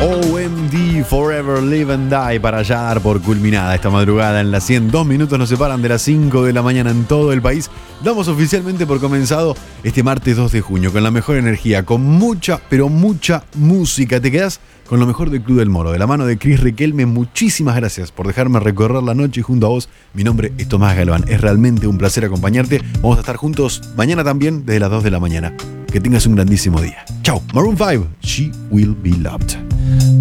OMD, Forever Live and Die, para ya dar por culminada esta madrugada en la 100. 2 minutos nos separan de las 5 de la mañana en todo el país. Damos oficialmente por comenzado este martes 2 de junio con la mejor energía, con mucha, pero mucha música. Te quedás con lo mejor del Club del Moro, de la mano de Cris Riquelme. Muchísimas gracias por dejarme recorrer la noche junto a vos. Mi nombre es Tomás Galván. Es realmente un placer acompañarte. Vamos a estar juntos mañana también desde las 2 de la mañana. Que tengas un grandísimo día. Chao. Maroon 5, She Will Be Loved.